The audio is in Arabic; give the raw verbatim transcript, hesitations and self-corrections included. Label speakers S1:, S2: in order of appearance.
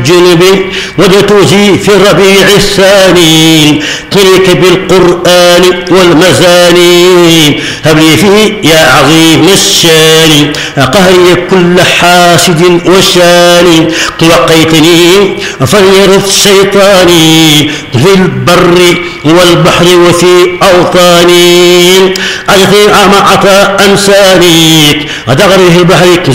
S1: الجنب ودتوزي في الربيع الثاني كليك بالقرآن والمزاني هب لي فيه يا عظيم الشان قهري كل حاسد وشان توقيتني فليرث شيطاني في البر والبحر وفي أوطاني أجثي عام عطاء أنسانيك أدغري في البحر